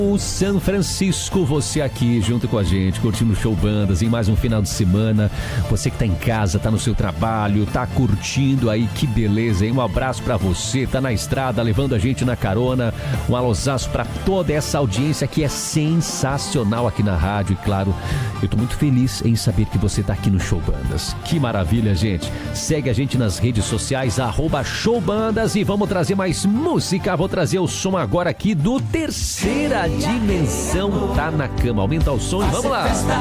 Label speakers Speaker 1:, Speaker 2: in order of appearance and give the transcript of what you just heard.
Speaker 1: O São Francisco, você aqui junto com a gente, curtindo o Show Bandas em mais um final de semana. Você que tá em casa, tá no seu trabalho, tá curtindo aí, que beleza, hein? Um abraço pra você, tá na estrada, levando a gente na carona. Um alôzaço pra toda essa audiência que é sensacional aqui na rádio. E claro, eu tô muito feliz em saber que você tá aqui no Show Bandas. Que maravilha, gente. Segue a gente nas redes sociais, @showbandas, e vamos trazer mais música. Vou trazer o som agora aqui do Terceira Dimensão. Tá na cama, aumenta o som e vamos lá.